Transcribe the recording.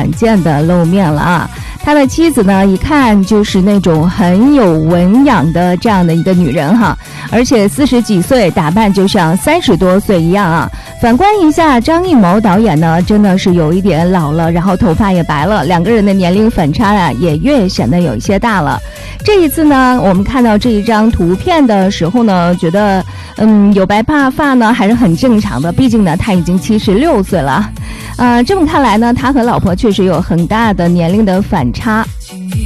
罕见的露面了啊。他的妻子呢，一看就是那种很有文养的这样的一个女人哈，而且40几岁，打扮就像30多岁一样啊。反观一下张艺谋导演呢，真的是有一点老了，然后头发也白了，两个人的年龄反差啊，也越显得有一些大了。这一次呢，我们看到这一张图片的时候呢，觉得有白发呢还是很正常的，毕竟呢他已经76岁了。这么看来呢，他和老婆确实有很大的年龄的反差。